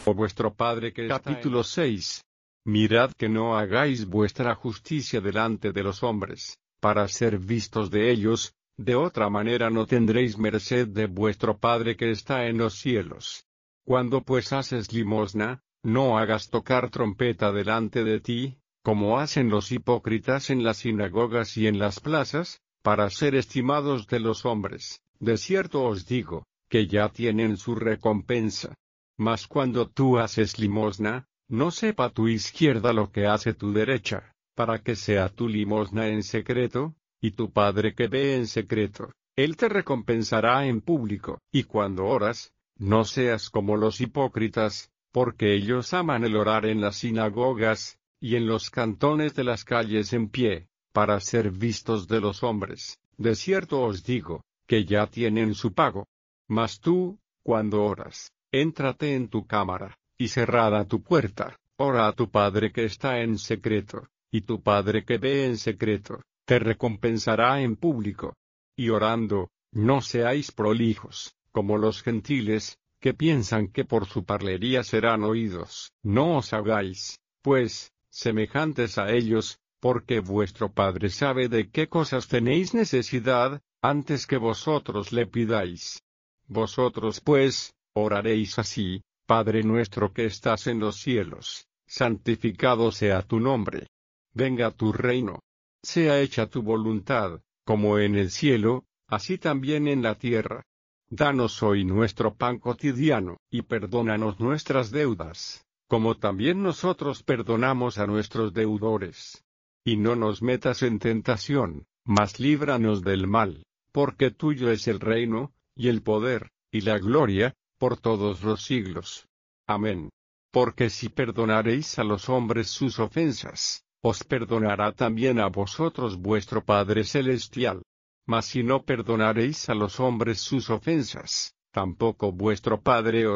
o vuestro Padre que está Capítulo 6. Mirad que no hagáis vuestra justicia delante de los hombres, para ser vistos de ellos, de otra manera no tendréis merced de vuestro Padre que está en los cielos. Cuando pues haces limosna, no hagas tocar trompeta delante de ti, como hacen los hipócritas en las sinagogas y en las plazas, para ser estimados de los hombres. De cierto os digo, que ya tienen su recompensa. Mas cuando tú haces limosna, no sepa tu izquierda lo que hace tu derecha, para que sea tu limosna en secreto, y tu Padre que ve en secreto, Él te recompensará en público. Y cuando oras, no seas como los hipócritas, porque ellos aman el orar en las sinagogas, y en los cantones de las calles en pie, para ser vistos de los hombres. De cierto os digo, que ya tienen su pago. Mas tú, cuando oras, éntrate en tu cámara, y cerrada tu puerta, ora a tu Padre que está en secreto, y tu Padre que ve en secreto, te recompensará en público. Y orando, no seáis prolijos, como los gentiles, que piensan que por su parlería serán oídos. No os hagáis, pues, semejantes a ellos, porque vuestro Padre sabe de qué cosas tenéis necesidad, antes que vosotros le pidáis. Vosotros pues, oraréis así: Padre nuestro que estás en los cielos, santificado sea tu nombre. Venga tu reino. Sea hecha tu voluntad, como en el cielo, así también en la tierra. Danos hoy nuestro pan cotidiano, y perdónanos nuestras deudas, como también nosotros perdonamos a nuestros deudores. Y no nos metas en tentación, mas líbranos del mal, porque tuyo es el reino, y el poder, y la gloria, por todos los siglos. Amén. Porque si perdonaréis a los hombres sus ofensas, os perdonará también a vosotros vuestro Padre Celestial. Mas si no perdonaréis a los hombres sus ofensas, tampoco vuestro Padre os